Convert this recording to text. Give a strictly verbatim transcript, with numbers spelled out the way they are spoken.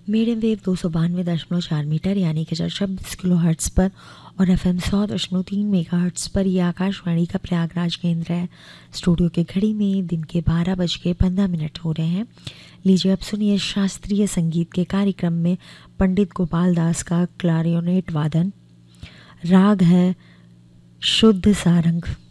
Medium wave दो सौ बानवे दशमलव चार मीटर यानी कि चार सौ छब्बीस किलो हर्ट्स पर और एफ एम सौ दशमलव तीन मेगा हर्ट्स पर यह आकाशवाणी का प्रयागराज केंद्र है। स्टूडियो की घड़ी में दिन के बारह बज के पंद्रह मिनट हो रहे हैं। लीजिए अब सुनिए शास्त्रीय संगीत के कार्यक्रम में पंडित गोपाल दास का क्लारियोनेट वादन। राग है शुद्ध सारंग।